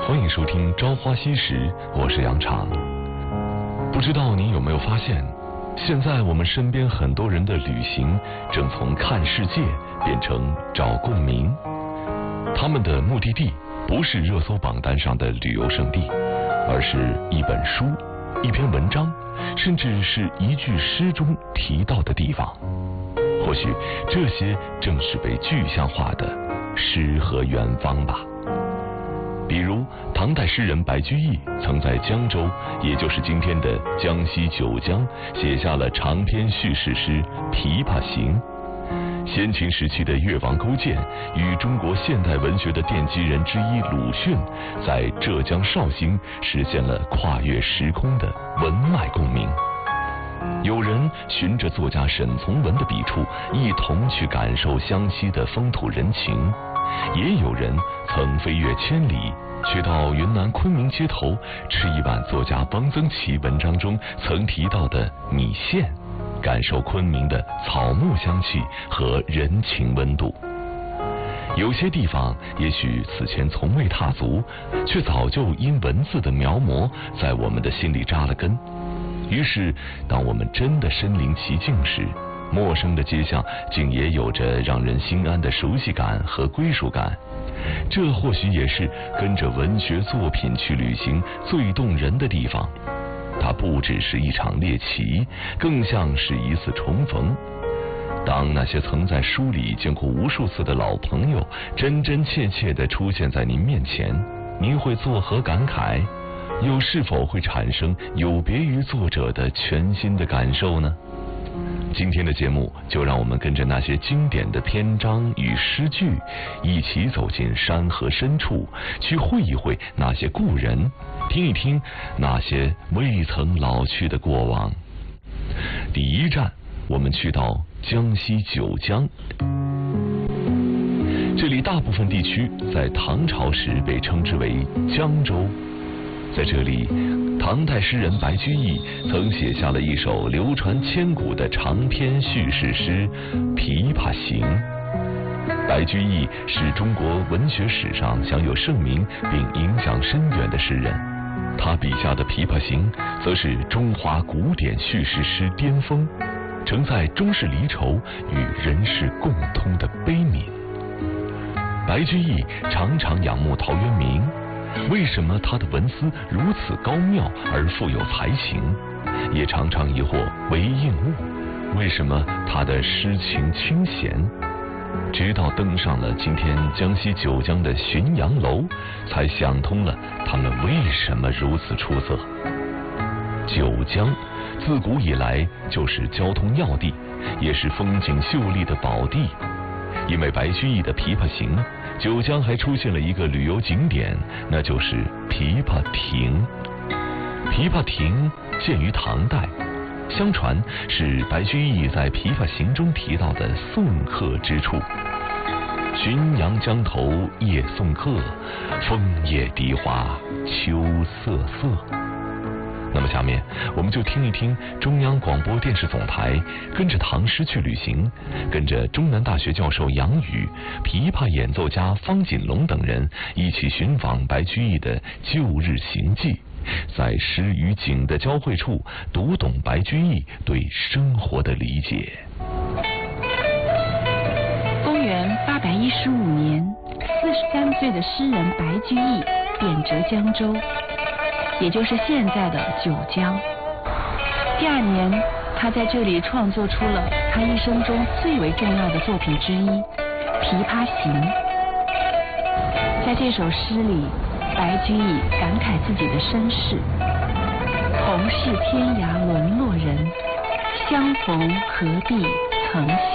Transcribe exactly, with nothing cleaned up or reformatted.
欢迎收听《朝花夕拾》，我是杨常。不知道你有没有发现，现在我们身边很多人的旅行正从看世界变成找共鸣。他们的目的地不是热搜榜单上的旅游胜地，而是一本书、一篇文章，甚至是一句诗中提到的地方。或许这些正是被具象化的诗和远方吧。比如唐代诗人白居易曾在江州，也就是今天的江西九江，写下了长篇叙事诗《琵琶行》。先秦时期的越王勾践与中国现代文学的奠基人之一鲁迅，在浙江绍兴实现了跨越时空的文脉共鸣。有人循着作家沈从文的笔触，一同去感受湘西的风土人情，也有人曾飞越千里，去到云南昆明街头，吃一碗作家汪曾祺文章中曾提到的米线，感受昆明的草木香气和人情温度。有些地方也许此前从未踏足，却早就因文字的描摹在我们的心里扎了根。于是当我们真的身临其境时，陌生的街巷竟也有着让人心安的熟悉感和归属感。这或许也是跟着文学作品去旅行最动人的地方。它不只是一场猎奇，更像是一次重逢。当那些曾在书里见过无数次的老朋友真真切切地出现在您面前，您会作何感慨？又是否会产生有别于作者的全新的感受呢？今天的节目就让我们跟着那些经典的篇章与诗句，一起走进山河深处，去会一会那些故人，听一听那些未曾老去的过往。第一站，我们去到江西九江。这里大部分地区在唐朝时被称之为江州。在这里，唐代诗人白居易曾写下了一首流传千古的长篇叙事诗《琵琶行》。白居易是中国文学史上享有盛名并影响深远的诗人，他笔下的《琵琶行》则是中华古典叙事诗巅峰，承载中世离愁与人世共通的悲悯。白居易常常仰慕陶渊明，为什么他的文思如此高妙而富有才情？也常常疑惑韦应物，为什么他的诗情清闲？直到登上了今天江西九江的浔阳楼，才想通了他们为什么如此出色。九江自古以来就是交通要地，也是风景秀丽的宝地。因为白居易的《琵琶行》，九江还出现了一个旅游景点，那就是琵琶亭。琵琶亭建于唐代，相传是白居易在《琵琶行》中提到的送客之处。浔阳江头夜送客，枫叶荻花秋瑟瑟。那么下面我们就听一听中央广播电视总台跟着唐诗去旅行，跟着中南大学教授杨宇、琵琶演奏家方锦龙等人一起寻访白居易的旧日行迹，在诗与景的交汇处读懂白居易对生活的理解。 公元八百一十五年，四十三岁的诗人白居易贬谪江州，也就是现在的九江。第二年，他在这里创作出了他一生中最为重要的作品之一《琵琶行》。在这首诗里，白居易感慨自己的身世：同是天涯沦落人，相逢何必曾相